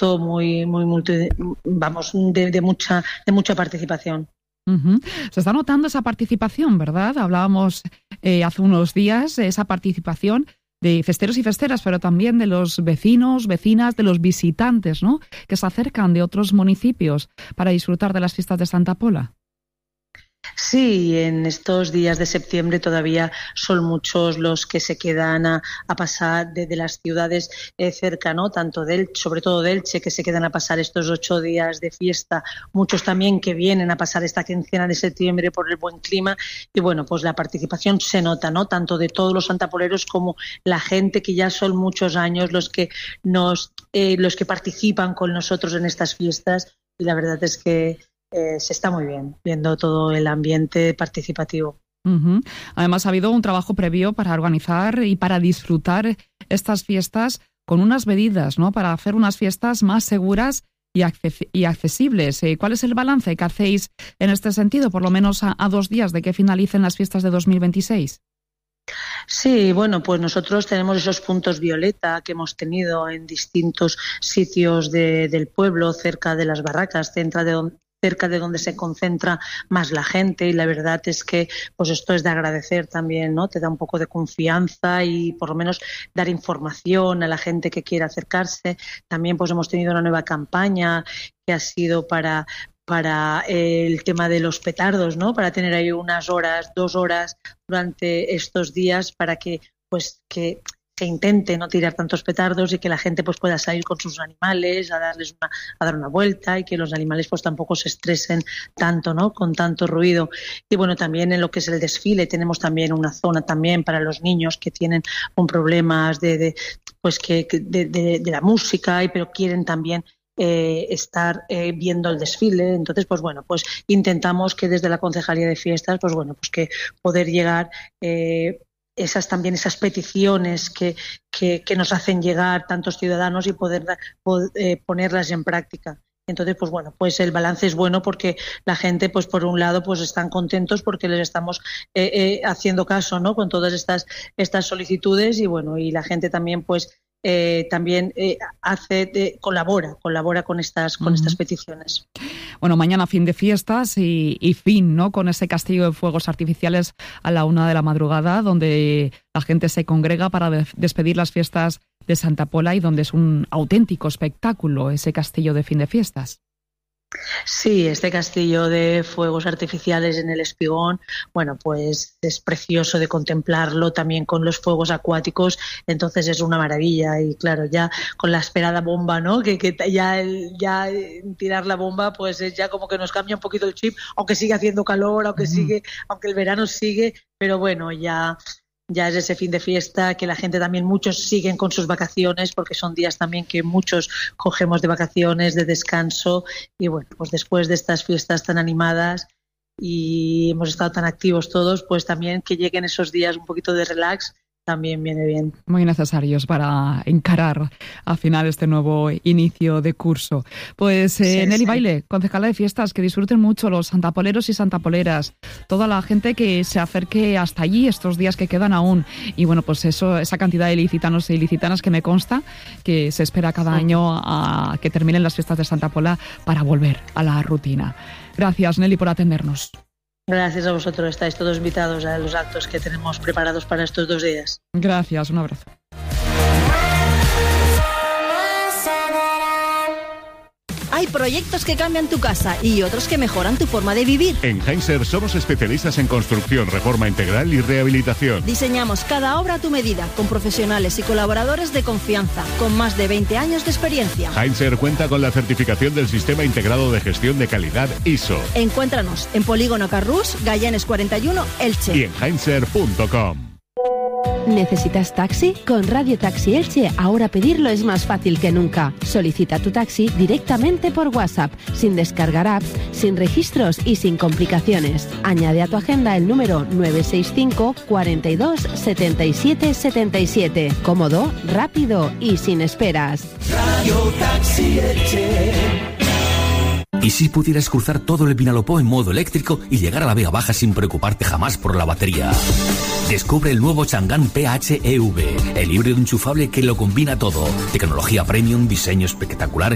todo muy de mucha participación. Se está notando esa participación, ¿verdad? Hablábamos hace unos días esa participación de festeros y festeras, pero también de los vecinos, vecinas, de los visitantes, ¿no?, que se acercan de otros municipios para disfrutar de las fiestas de Santa Pola. Sí, en estos días de septiembre todavía son muchos los que se quedan a pasar de las ciudades cerca, ¿no? Tanto sobre todo de Elche, que se quedan a pasar estos 8 días de fiesta, muchos también que vienen a pasar esta quincena de septiembre por el buen clima, y bueno, pues la participación se nota, ¿no? Tanto de todos los santapoleros como la gente que ya son muchos años los que participan con nosotros en estas fiestas, y la verdad es que se está muy bien viendo todo el ambiente participativo. Además, ha habido un trabajo previo para organizar y para disfrutar estas fiestas con unas medidas, ¿no?, para hacer unas fiestas más seguras y accesibles. ¿Cuál es el balance que hacéis en este sentido, por lo menos a 2 días de que finalicen las fiestas de 2026? Sí, bueno, pues nosotros tenemos esos puntos violeta que hemos tenido en distintos sitios del pueblo, cerca de las barracas, cerca de donde se concentra más la gente, y la verdad es que pues esto es de agradecer también, ¿no? Te da un poco de confianza y por lo menos dar información a la gente que quiera acercarse. También pues hemos tenido una nueva campaña que ha sido para el tema de los petardos, ¿no? Para tener ahí 2 horas durante estos días para que se intente no tirar tantos petardos y que la gente pues pueda salir con sus animales a dar una vuelta, y que los animales pues tampoco se estresen tanto, ¿no?, con tanto ruido. Y bueno, también en lo que es el desfile tenemos también una zona también para los niños que tienen problemas de la música, pero quieren también estar viendo el desfile. Entonces pues bueno, pues intentamos que desde la Concejalía de Fiestas pues bueno, pues que poder llegar esas peticiones que nos hacen llegar tantos ciudadanos y poder ponerlas en práctica. Entonces, pues bueno, pues el balance es bueno porque la gente, pues por un lado, pues están contentos porque les estamos haciendo caso, ¿no?, con todas estas solicitudes, y bueno, y la gente también, pues colabora con estas peticiones. Bueno, mañana fin de fiestas y fin, ¿no?, con ese castillo de fuegos artificiales a la 1 de la madrugada, donde la gente se congrega para despedir las fiestas de Santa Pola y donde es un auténtico espectáculo ese castillo de fin de fiestas. Sí, este castillo de fuegos artificiales en el Espigón, bueno, pues es precioso de contemplarlo, también con los fuegos acuáticos, entonces es una maravilla. Y claro, ya con la esperada bomba, ¿no?, que ya tirar la bomba, pues es ya como que nos cambia un poquito el chip, aunque sigue haciendo calor, aunque el verano sigue, pero bueno, ya es ese fin de fiesta que la gente también, muchos siguen con sus vacaciones, porque son días también que muchos cogemos de vacaciones, de descanso, y bueno, pues después de estas fiestas tan animadas y hemos estado tan activos todos, pues también que lleguen esos días un poquito de relax también viene bien. Muy necesarios para encarar al final este nuevo inicio de curso. Pues Nelly Baile, concejala de fiestas, que disfruten mucho los santapoleros y santapoleras, toda la gente que se acerque hasta allí estos días que quedan aún, y bueno, pues esa cantidad de ilicitanos e ilicitanas que me consta que se espera cada año a que terminen las fiestas de Santa Pola para volver a la rutina. Gracias, Nelly, por atendernos. Gracias a vosotros, estáis todos invitados a los actos que tenemos preparados para estos 2 días. Gracias, un abrazo. Hay proyectos que cambian tu casa y otros que mejoran tu forma de vivir. En Heinzer somos especialistas en construcción, reforma integral y rehabilitación. Diseñamos cada obra a tu medida, con profesionales y colaboradores de confianza, con más de 20 años de experiencia. Heinzer cuenta con la certificación del Sistema Integrado de Gestión de Calidad ISO. Encuéntranos en Polígono Carrús, Gallanes 41, Elche. Y en heinzer.com. ¿Necesitas taxi? Con Radio Taxi Elche ahora pedirlo es más fácil que nunca. Solicita tu taxi directamente por WhatsApp, sin descargar apps, sin registros y sin complicaciones. Añade a tu agenda el número 965 42 77 77. Cómodo, rápido y sin esperas. Radio Taxi Elche. ¿Y si pudieras cruzar todo el Vinalopó en modo eléctrico y llegar a la Vega Baja sin preocuparte jamás por la batería? Descubre el nuevo Chang'an PHEV, el híbrido enchufable que lo combina todo. Tecnología premium, diseño espectacular